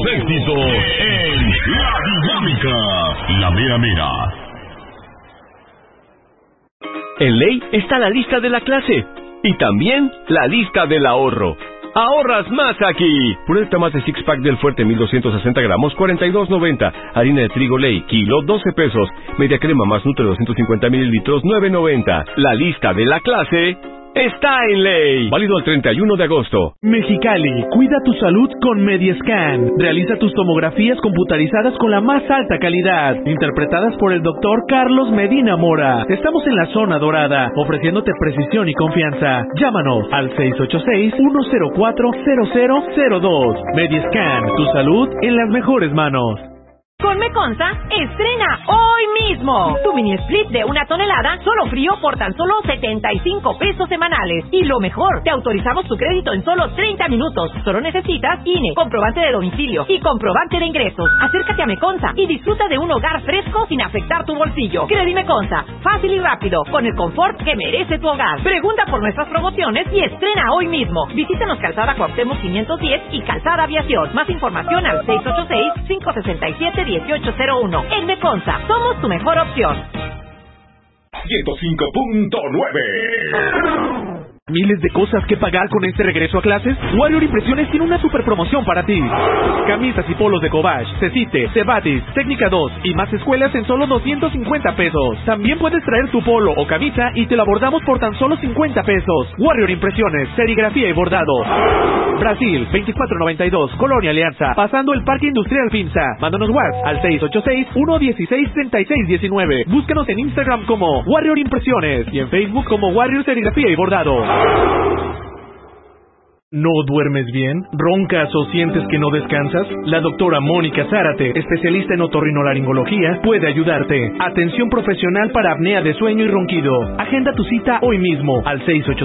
éxitos en La Dinámica, la mera mera. En Ley está la lista de la clase y también la lista del ahorro. ¡Ahorras más aquí! Pureta más de six pack del Fuerte 1260 gramos, 42.90. Harina de trigo Ley, kilo, 12 pesos. Media crema más Nutre 250 mililitros, 9.90. La lista de la clase está en Ley. Válido el 31 de agosto. Mexicali, cuida tu salud con Mediascan. Realiza tus tomografías computarizadas con la más alta calidad. Interpretadas por el doctor Carlos Medina Mora. Estamos en la zona dorada, ofreciéndote precisión y confianza. Llámanos al 686-104-0002. Mediascan, tu salud en las mejores manos. Con Meconza, estrena hoy mismo tu mini split de 1 tonelada, solo frío por tan solo 75 pesos semanales. Y lo mejor, te autorizamos tu crédito en solo 30 minutos. Solo necesitas INE, comprobante de domicilio y comprobante de ingresos. Acércate a Meconza y disfruta de un hogar fresco sin afectar tu bolsillo. Credi Meconza, fácil y rápido, con el confort que merece tu hogar. Pregunta por nuestras promociones y estrena hoy mismo. Visítanos Calzada Cuauhtémoc 510 y Calzada Aviación. Más información al 686-567-1801. En Meconza, somos tu mejor opción. 105.9. ¿Miles de cosas que pagar con este regreso a clases? Warrior Impresiones tiene una super promoción para ti. Camisas y polos de Cobach, Cecite, Cebatis, Técnica 2 y más escuelas en solo 250 pesos. También puedes traer tu polo o camisa y te la bordamos por tan solo 50 pesos. Warrior Impresiones, serigrafía y bordado. Brasil, 2492, Colonia Alianza, pasando el Parque Industrial Pinza. Mándanos WhatsApp al 686-116-3619. Búscanos en Instagram como Warrior Impresiones y en Facebook como Warrior Serigrafía y Bordado. ¿No duermes bien? ¿Roncas o sientes que no descansas? La doctora Mónica Zárate, especialista en otorrinolaringología, puede ayudarte. Atención profesional para apnea de sueño y ronquido. Agenda tu cita hoy mismo al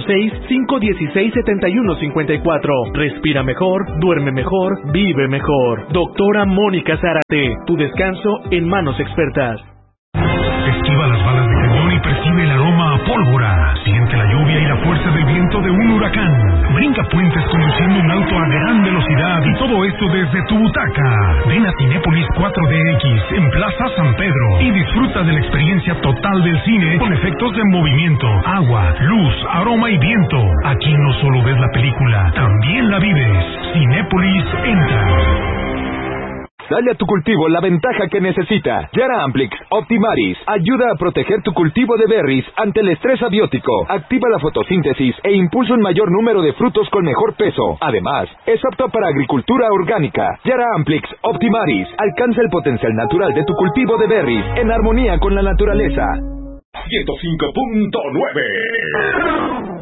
686-516-7154. Respira mejor, duerme mejor, vive mejor. Doctora Mónica Zárate, tu descanso en manos expertas. Esquiva las balas de cañón y percibe el aroma a pólvora. Siente la lluvia y la fuerza del viento de un huracán. Brinca puentes conduciendo un auto a gran velocidad y todo esto desde tu butaca. Ven a Cinépolis 4DX en Plaza San Pedro y disfruta de la experiencia total del cine con efectos de movimiento, agua, luz, aroma y viento. Aquí no solo ves la película, también la vives. Cinépolis entra. Dale a tu cultivo la ventaja que necesita. Yara Amplix Optimaris ayuda a proteger tu cultivo de berries ante el estrés abiótico. Activa la fotosíntesis e impulsa un mayor número de frutos con mejor peso. Además, es apto para agricultura orgánica. Yara Amplix Optimaris alcanza el potencial natural de tu cultivo de berries en armonía con la naturaleza. 105.9.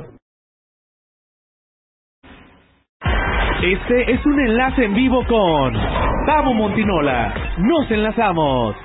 Este es un enlace en vivo con Tavo Montinola. Nos enlazamos.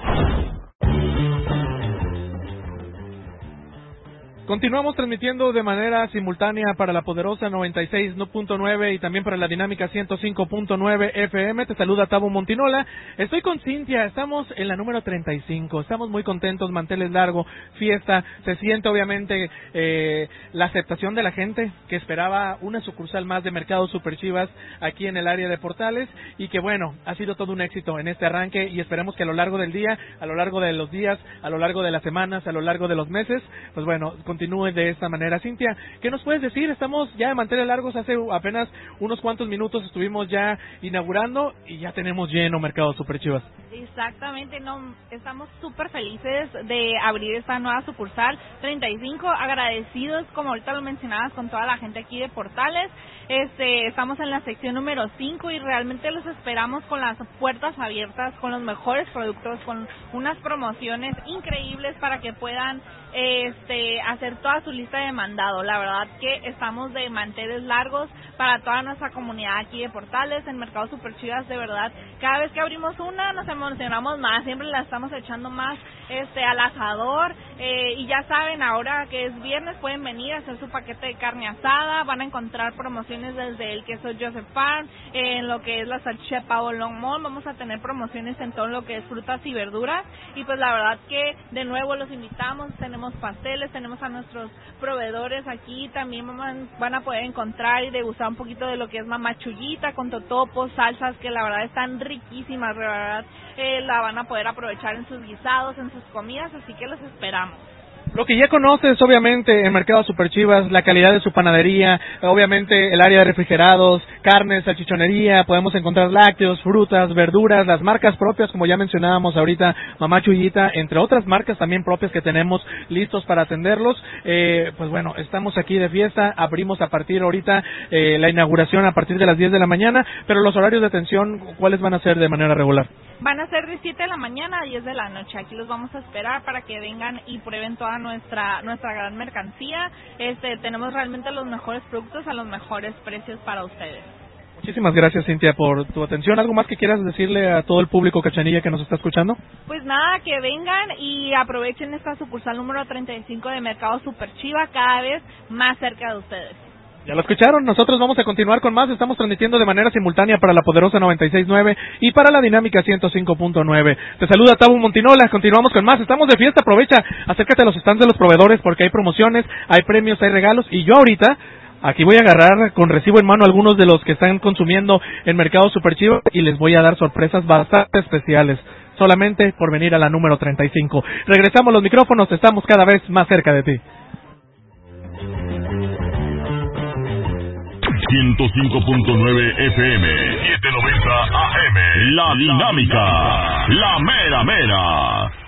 Continuamos transmitiendo de manera simultánea para la poderosa 96.9 y también para la dinámica 105.9 FM. Te saluda Tavo Montinola. Estoy con Cintia, estamos en la número 35. Estamos muy contentos, manteles largo, fiesta. Se siente obviamente la aceptación de la gente que esperaba una sucursal más de Mercado Super Chivas aquí en el área de Portales y que bueno, ha sido todo un éxito en este arranque y esperemos que a lo largo del día, a lo largo de los días, a lo largo de las semanas, a lo largo de los meses, pues bueno, continúe de esta manera. Cintia, ¿qué nos puedes decir? Estamos ya de manteles largos, hace apenas unos cuantos minutos estuvimos ya inaugurando y ya tenemos lleno Mercado Super Chivas. Exactamente, no, estamos súper felices de abrir esta nueva sucursal 35, agradecidos, como ahorita lo mencionabas, con toda la gente aquí de Portales. Estamos en la sección número 5 y realmente los esperamos con las puertas abiertas, con los mejores productos, con unas promociones increíbles para que puedan hacer toda su lista de mandado. La verdad que estamos de manteles largos para toda nuestra comunidad aquí de Portales, en Mercado Super Chivas. De verdad, cada vez que abrimos una nos emocionamos más, siempre la estamos echando más al asador, y ya saben, ahora que es viernes pueden venir a hacer su paquete de carne asada, van a encontrar promociones desde el queso Joseph Farm, en lo que es la salchicha pavo longmont, vamos a tener promociones en todo lo que es frutas y verduras, y pues la verdad que de nuevo los invitamos, tenemos pasteles, tenemos nuestros proveedores aquí. También van a poder encontrar y degustar un poquito de lo que es mamá Chuyita con totopos, salsas que la verdad están riquísimas, la verdad la van a poder aprovechar en sus guisados, en sus comidas, así que los esperamos. Lo que ya conoces, obviamente, en Mercado Super Chivas, la calidad de su panadería, obviamente el área de refrigerados, carnes, salchichonería, podemos encontrar lácteos, frutas, verduras, las marcas propias, como ya mencionábamos ahorita, Mamá Chuyita, entre otras marcas también propias que tenemos listos para atenderlos. Pues bueno, estamos aquí de fiesta, abrimos a partir ahorita la inauguración a partir de las 10 de la mañana, pero los horarios de atención, ¿cuáles van a ser de manera regular? Van a ser de 7 de la mañana a 10 de la noche. Aquí los vamos a esperar para que vengan y prueben toda nuestra gran mercancía. Tenemos realmente los mejores productos a los mejores precios para ustedes. Muchísimas gracias, Cintia, por tu atención. ¿Algo más que quieras decirle a todo el público cachanilla que nos está escuchando? Pues nada, que vengan y aprovechen esta sucursal número 35 de Mercado Super Chiva, cada vez más cerca de ustedes. Ya lo escucharon, nosotros vamos a continuar con más, estamos transmitiendo de manera simultánea para la poderosa 96.9 y para la dinámica 105.9. Te saluda Tabo Montinola, continuamos con más, estamos de fiesta, aprovecha, acércate a los stands de los proveedores porque hay promociones, hay premios, hay regalos y yo ahorita aquí voy a agarrar con recibo en mano a algunos de los que están consumiendo en Mercado Super Chivo y les voy a dar sorpresas bastante especiales, solamente por venir a la número 35. Regresamos los micrófonos, estamos cada vez más cerca de ti. 105.9 FM, 790 AM, La Dinámica, La Mera Mera.